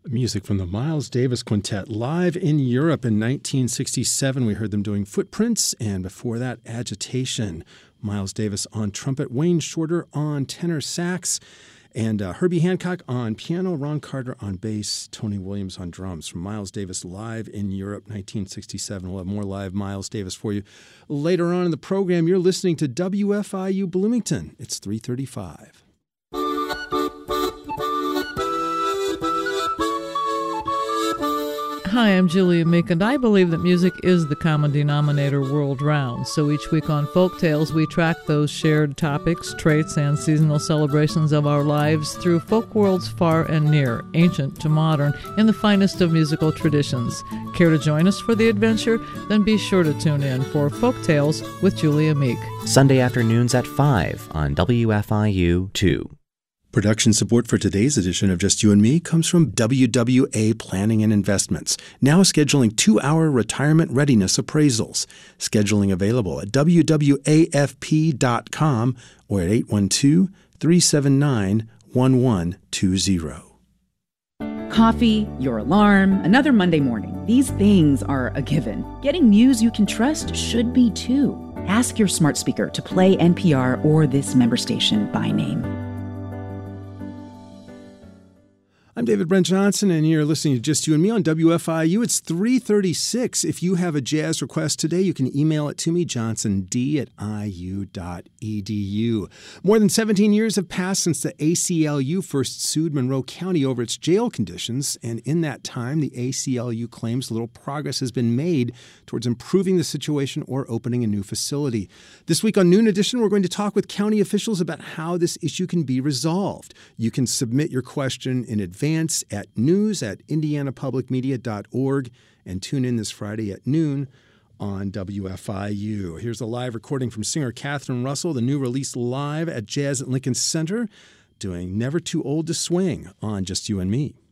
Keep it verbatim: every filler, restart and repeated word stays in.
Music from the Miles Davis Quintet live in Europe in nineteen sixty-seven. We heard them doing Footprints, and before that, Agitation. Miles Davis on trumpet, Wayne Shorter on tenor sax, and uh, Herbie Hancock on piano, Ron Carter on bass, Tony Williams on drums. From Miles Davis live in Europe, nineteen sixty-seven. We'll have more live Miles Davis for you later on in the program. You're listening to W F I U Bloomington. It's three thirty-five. Hi, I'm Julia Meek, and I believe that music is the common denominator world round. So each week on Folk Tales, we track those shared topics, traits, and seasonal celebrations of our lives through folk worlds far and near, ancient to modern, in the finest of musical traditions. Care to join us for the adventure? Then be sure to tune in for Folk Tales with Julia Meek. Sunday afternoons at five on W F I U two. Production support for today's edition of Just You and Me comes from W W A Planning and Investments, now scheduling two-hour retirement readiness appraisals. Scheduling available at W W A F P dot com or at eight one two, three seven nine, one one two zero. Coffee, your alarm, another Monday morning. These things are a given. Getting news you can trust should be too. Ask your smart speaker to play N P R or this member station by name. I'm David Brent Johnson, and you're listening to Just You and Me on W F I U. It's three thirty-six. If you have a jazz request today, you can email it to me, johnsond at I U dot E D U. More than seventeen years have passed since the A C L U first sued Monroe County over its jail conditions, and in that time, the A C L U claims little progress has been made towards improving the situation or opening a new facility. This week on Noon Edition, we're going to talk with county officials about how this issue can be resolved. You can submit your question in advance at news at indiana public media dot org and tune in this Friday at noon on W F I U. Here's a live recording from singer Catherine Russell, the new release live at Jazz at Lincoln Center, doing Never Too Old to Swing on Just You and Me.